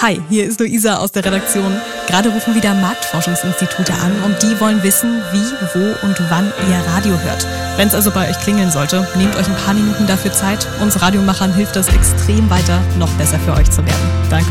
Hi, hier ist Luisa aus der Redaktion. Gerade rufen wieder Marktforschungsinstitute an und die wollen wissen, wie, wo und wann ihr Radio hört. Wenn es also bei euch klingeln sollte, nehmt euch ein paar Minuten dafür Zeit. Uns Radiomachern hilft das extrem weiter, noch besser für euch zu werden. Danke.